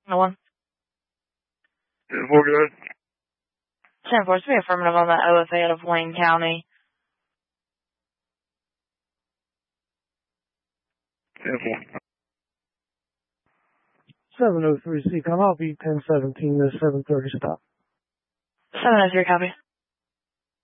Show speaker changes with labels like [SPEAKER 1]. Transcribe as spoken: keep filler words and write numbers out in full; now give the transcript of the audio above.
[SPEAKER 1] No one.
[SPEAKER 2] ten four, go ahead.
[SPEAKER 1] ten four, be affirmative on that O F A out of Wayne County.
[SPEAKER 2] ten four.
[SPEAKER 3] seven oh three C, come out, be ten seventeen, this seven thirty stop.
[SPEAKER 1] seven oh three, copy.